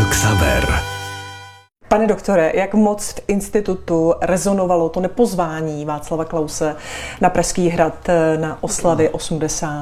Xaver. Pane doktore, jak moc v institutu rezonovalo to nepozvání Václava Klause na Pražský hrad na oslavy 80.